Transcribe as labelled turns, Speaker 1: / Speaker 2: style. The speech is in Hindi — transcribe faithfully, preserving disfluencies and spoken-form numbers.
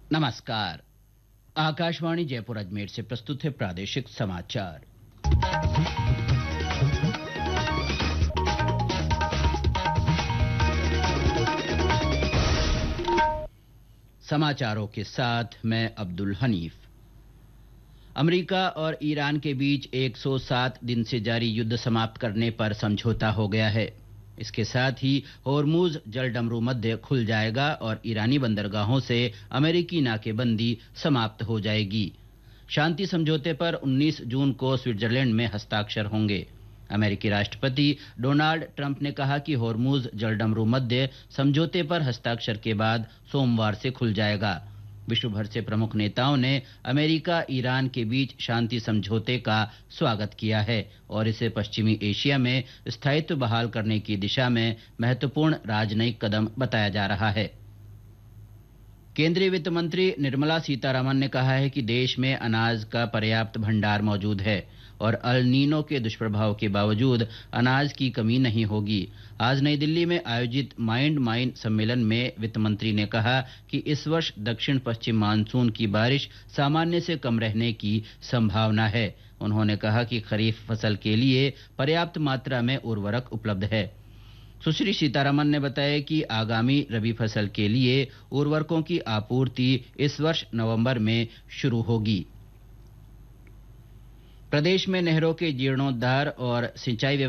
Speaker 1: नमस्कार। आकाशवाणी जयपुर अजमेर से प्रस्तुत है प्रादेशिक समाचार। समाचारों के साथ मैं अब्दुल हनीफ। अमेरिका और ईरान के बीच एक सौ सात दिन से जारी युद्ध समाप्त करने पर समझौता हो गया है। इसके साथ ही होर्मुज जलडमरू मध्य खुल जाएगा और ईरानी बंदरगाहों से अमेरिकी नाकेबंदी समाप्त हो जाएगी। शांति समझौते पर उन्नीस जून को स्विट्जरलैंड में हस्ताक्षर होंगे। अमेरिकी राष्ट्रपति डोनाल्ड ट्रंप ने कहा कि होर्मुज जलडमरू मध्य समझौते पर हस्ताक्षर के बाद सोमवार से खुल जाएगा। विश्व भर से प्रमुख नेताओं ने अमेरिका ईरान के बीच शांति समझौते का स्वागत किया है और इसे पश्चिमी एशिया में स्थायित्व बहाल करने की दिशा में महत्वपूर्ण राजनयिक कदम बताया जा रहा है। केंद्रीय वित्त मंत्री निर्मला सीतारमण ने कहा है कि देश में अनाज का पर्याप्त भंडार मौजूद है और अल नीनो के दुष्प्रभाव के बावजूद अनाज की कमी नहीं होगी। आज नई दिल्ली में आयोजित माइंड माइन सम्मेलन में वित्त मंत्री ने कहा कि इस वर्ष दक्षिण पश्चिम मानसून की बारिश सामान्य से कम रहने की संभावना है। उन्होंने कहा कि खरीफ फसल के लिए पर्याप्त मात्रा में उर्वरक उपलब्ध है। सुश्री सीतारमण ने बताया कि आगामी रबी फसल के लिए उर्वरकों की आपूर्ति इस वर्ष नवंबर में शुरू होगी। प्रदेश में नहरों के जीर्णोद्धार और सिंचाई